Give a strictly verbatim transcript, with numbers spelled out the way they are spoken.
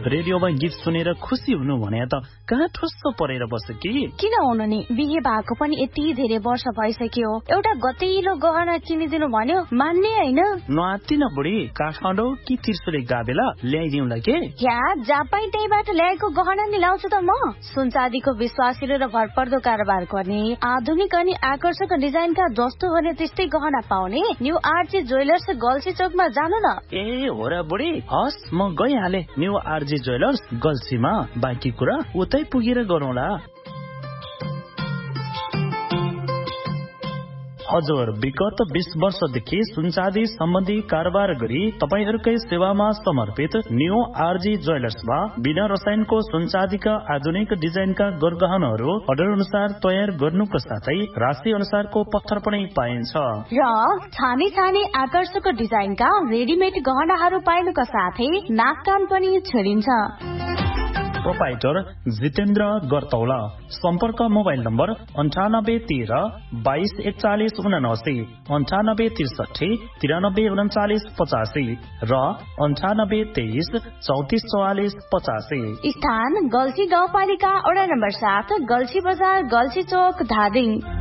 रेडियोमा गीत सुनेर खुसी हुनु भने त कहाँ ठुस्सो परेर बस्छ कि किन हुनु नि बिहे भएको पनि यति धेरै वर्ष भइसक्यो एउटा गतिलो गहना किनिदिनु भन्यो मान्ने हैन नआत्तिन बुढी काठमाडौँ कि त्रिशुले गाबेला ल्याइदिउँला के या जापाई त्यहीबाट ल्याएको गहना नि लाउँछु त म सुनचाँदीको विश्वासिलो र भरपर्दो कारोबार गर्ने आधुनिक अनि आकर्षक डिजाइनका जस्तो भने त्यस्तै गहना पाउने न्यू आरजे ज्वेलर्स गल्सी चोकमा जानु न ए हो र बुढी हस् म गइहाले न्यू आरजे ज्वेलर्स गल्सीमा बाँकी कुरा उतै पुगेर गरौँला हजुर विगत बीस वर्षदेखि सुनचाँदी सम्बन्धी कारोबार गरी तपाईहरूकै सेवामा समर्पित न्यू आरजी ज्वेलर्समा बिना रसायनको सुनचाँदीका आधुनिक डिजाइनका गरगहनाहरू अर्डर अनुसार तयार गर्नुको साथै राशि अनुसारको पत्थर पनि पाइन्छ र छाने छाने आकर्षक डिजाइनका रेडिमेड गहनाहरू पाइनुका साथै नाक कान पनि छेडिन्छ प्रोपाइटर जितेन्द्र गर्तौला सम्पर्क मोबाइल नम्बर अन्ठानब्बे तेह्र बाइस एकचालिस उनासी अन्ठानब्बे त्रिसठी तिरानब्बे उन्चालिस पचासी र अन्ठानब्बे तेइस चौतिस चौवालिस पचासी स्थान गल्सी गाउँपालिका वडा नम्बर सात गल्सी बजार गल्सी चौक धादिङ।